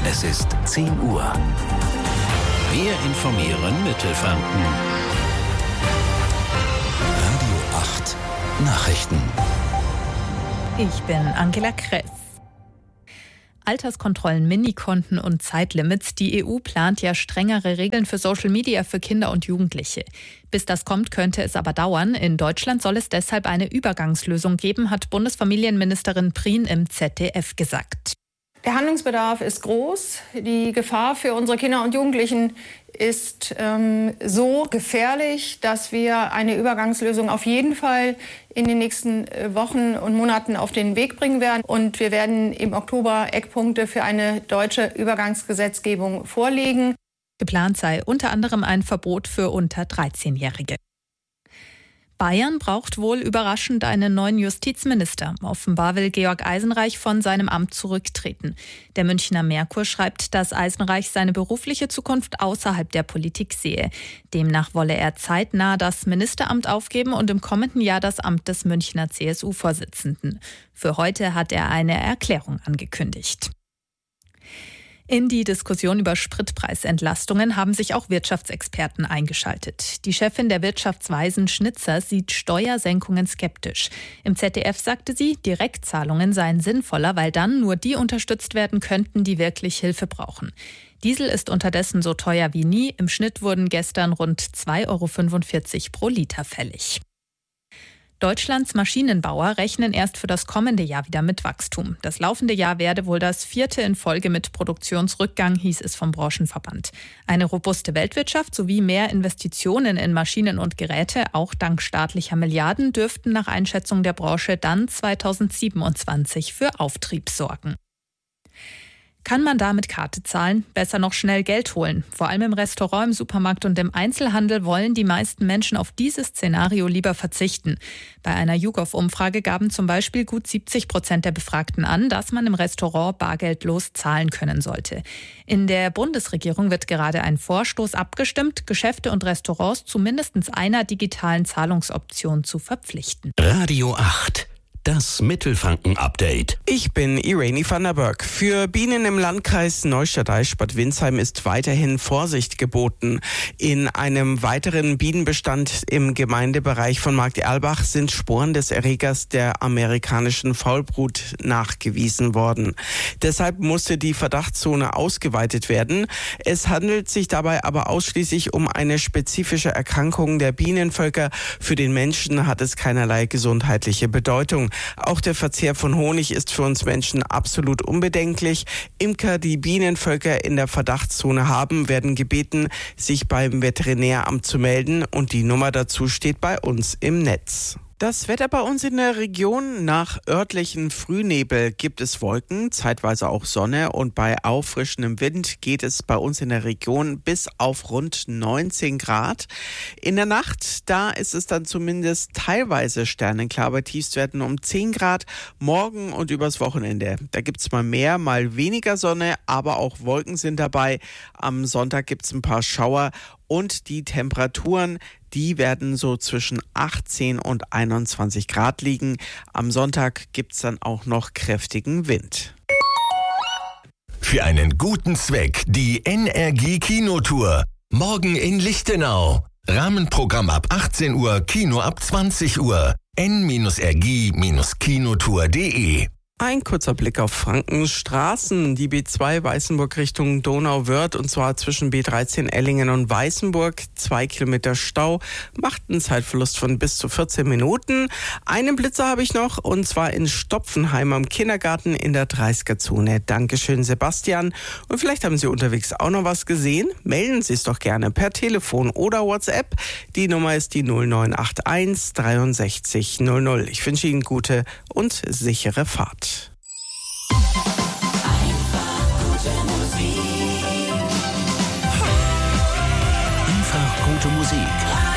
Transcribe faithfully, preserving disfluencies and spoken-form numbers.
Es ist zehn Uhr. Wir informieren Mittelfranken. Radio acht Nachrichten. Ich bin Angela Kress. Alterskontrollen, Minikonten und Zeitlimits. Die E U plant ja strengere Regeln für Social Media für Kinder und Jugendliche. Bis das kommt, könnte es aber dauern. In Deutschland soll es deshalb eine Übergangslösung geben, hat Bundesfamilienministerin Prien im Z D F gesagt. Der Handlungsbedarf ist groß. Die Gefahr für unsere Kinder und Jugendlichen ist ähm, so gefährlich, dass wir eine Übergangslösung auf jeden Fall in den nächsten Wochen und Monaten auf den Weg bringen werden. Und wir werden im Oktober Eckpunkte für eine deutsche Übergangsgesetzgebung vorlegen. Geplant sei unter anderem ein Verbot für unter dreizehnjährige. Bayern braucht wohl überraschend einen neuen Justizminister. Offenbar will Georg Eisenreich von seinem Amt zurücktreten. Der Münchner Merkur schreibt, dass Eisenreich seine berufliche Zukunft außerhalb der Politik sehe. Demnach wolle er zeitnah das Ministeramt aufgeben und im kommenden Jahr das Amt des Münchner C S U-Vorsitzenden. Für heute hat er eine Erklärung angekündigt. In die Diskussion über Spritpreisentlastungen haben sich auch Wirtschaftsexperten eingeschaltet. Die Chefin der Wirtschaftsweisen Schnitzer sieht Steuersenkungen skeptisch. Im Z D F sagte sie, Direktzahlungen seien sinnvoller, weil dann nur die unterstützt werden könnten, die wirklich Hilfe brauchen. Diesel ist unterdessen so teuer wie nie. Im Schnitt wurden gestern rund zwei Euro fünfundvierzig pro Liter fällig. Deutschlands Maschinenbauer rechnen erst für das kommende Jahr wieder mit Wachstum. Das laufende Jahr werde wohl das vierte in Folge mit Produktionsrückgang, hieß es vom Branchenverband. Eine robuste Weltwirtschaft sowie mehr Investitionen in Maschinen und Geräte, auch dank staatlicher Milliarden, dürften nach Einschätzung der Branche dann zweitausendsiebenundzwanzig für Auftrieb sorgen. Kann man da mit Karte zahlen? Besser noch schnell Geld holen. Vor allem im Restaurant, im Supermarkt und im Einzelhandel wollen die meisten Menschen auf dieses Szenario lieber verzichten. Bei einer YouGov-Umfrage gaben zum Beispiel gut siebzig Prozent der Befragten an, dass man im Restaurant bargeldlos zahlen können sollte. In der Bundesregierung wird gerade ein Vorstoß abgestimmt, Geschäfte und Restaurants zu mindestens einer digitalen Zahlungsoption zu verpflichten. Radio acht. Das Mittelfranken-Update. Ich bin Irene van der Berg. Für Bienen im Landkreis Neustadt-Eichstätt-Bad Windsheim ist weiterhin Vorsicht geboten. In einem weiteren Bienenbestand im Gemeindebereich von Markt-Erlbach sind Sporen des Erregers der amerikanischen Faulbrut nachgewiesen worden. Deshalb musste die Verdachtszone ausgeweitet werden. Es handelt sich dabei aber ausschließlich um eine spezifische Erkrankung der Bienenvölker. Für den Menschen hat es keinerlei gesundheitliche Bedeutung. Auch der Verzehr von Honig ist für uns Menschen absolut unbedenklich. Imker, die Bienenvölker in der Verdachtszone haben, werden gebeten, sich beim Veterinäramt zu melden und die Nummer dazu steht bei uns im Netz. Das Wetter bei uns in der Region: nach örtlichen Frühnebel gibt es Wolken, zeitweise auch Sonne, und bei auffrischendem Wind geht es bei uns in der Region bis auf rund neunzehn Grad. In der Nacht, da ist es dann zumindest teilweise sternenklar, bei Tiefstwerten um zehn Grad. Morgen und übers Wochenende, da gibt es mal mehr, mal weniger Sonne, aber auch Wolken sind dabei. Am Sonntag gibt es ein paar Schauer. Und die Temperaturen, die werden so zwischen achtzehn und einundzwanzig Grad liegen. Am Sonntag gibt es dann auch noch kräftigen Wind. Für einen guten Zweck die N R G Kinotour. Morgen in Lichtenau. Rahmenprogramm ab achtzehn Uhr, Kino ab zwanzig Uhr. n R G Kinotour punkt de. Ein kurzer Blick auf Frankens Straßen. Die B zwei Weißenburg Richtung Donauwörth, und zwar zwischen B dreizehn Ellingen und Weißenburg. Zwei Kilometer Stau, macht einen Zeitverlust von bis zu vierzehn Minuten. Einen Blitzer habe ich noch, und zwar in Stopfenheim am Kindergarten in der dreißiger-Zone. Dankeschön, Sebastian. Und vielleicht haben Sie unterwegs auch noch was gesehen. Melden Sie es doch gerne per Telefon oder WhatsApp. Die Nummer ist die null neun acht eins dreiundsechzig null null. Ich wünsche Ihnen gute und sichere Fahrt. Einfach gute Musik.